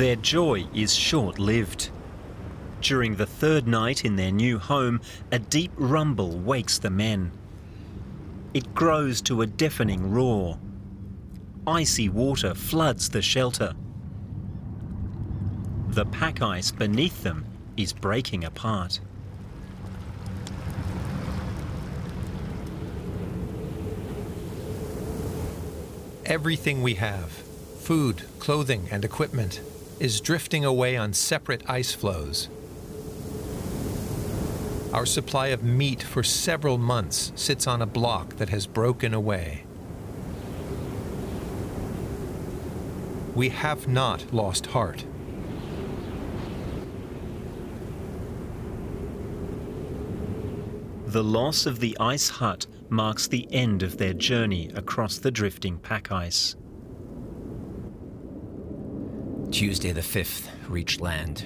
Their joy is short-lived. During the third night in their new home, a deep rumble wakes the men. It grows to a deafening roar. Icy water floods the shelter. The pack ice beneath them is breaking apart. Everything we have, food, clothing, and equipment, is drifting away on separate ice floes. Our supply of meat for several months sits on a block that has broken away. We have not lost heart. The loss of the ice hut marks the end of their journey across the drifting pack ice. Tuesday the 5th, reached land.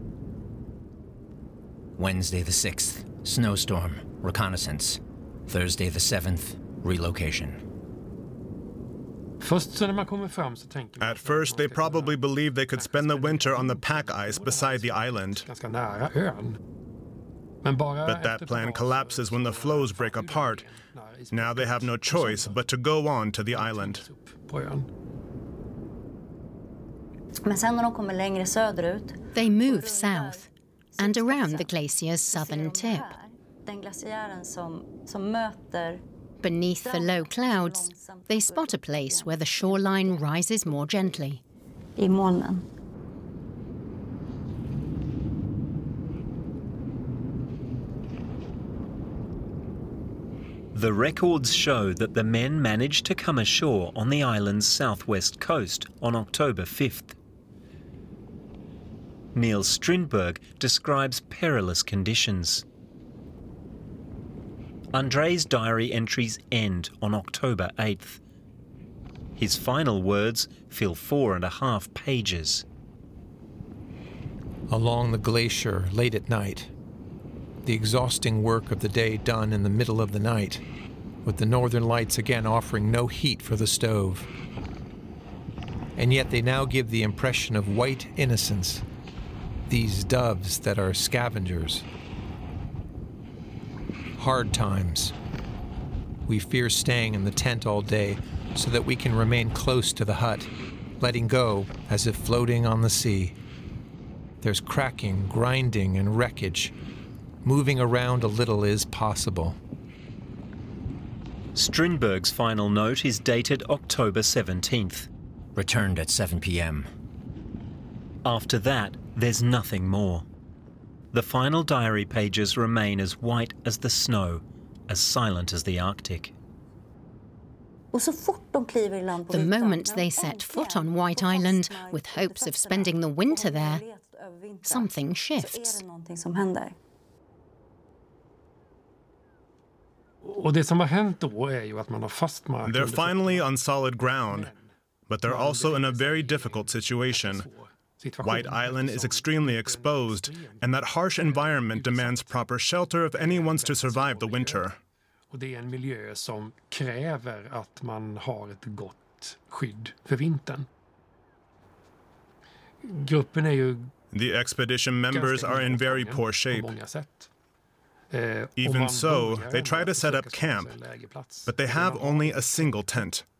Wednesday the 6th, snowstorm, reconnaissance. Thursday the 7th, relocation. At first, they probably believed they could spend the winter on the pack ice beside the island. But that plan collapses when the floes break apart. Now they have no choice but to go on to the island. They move south and around the glacier's southern tip. Beneath the low clouds, they spot a place where the shoreline rises more gently. The records show that the men managed to come ashore on the island's southwest coast on October 5th. Niels Strindberg describes perilous conditions. Andre's diary entries end on October 8th. His final words fill 4.5 pages. Along the glacier, late at night, the exhausting work of the day done in the middle of the night, with the northern lights again offering no heat for the stove. And yet they now give the impression of white innocence, these doves that are scavengers. Hard times. We fear staying in the tent all day so that we can remain close to the hut, letting go as if floating on the sea. There's cracking, grinding, and wreckage. Moving around a little is possible. Strindberg's final note is dated October 17th. Returned at 7 p.m. After that, there's nothing more. The final diary pages remain as white as the snow, as silent as the Arctic. The moment they set foot on White Island, with hopes of spending the winter there, something shifts. They're finally on solid ground, but they're also in a very difficult situation. White Island is extremely exposed, and that harsh environment demands proper shelter if anyone's to survive the winter. Det är en miljö som kräver att man har ett gott skydd för vintern. Gruppen är ju The expedition members are in very poor shape. Even so, they try to set up camp, but they have only a single tent.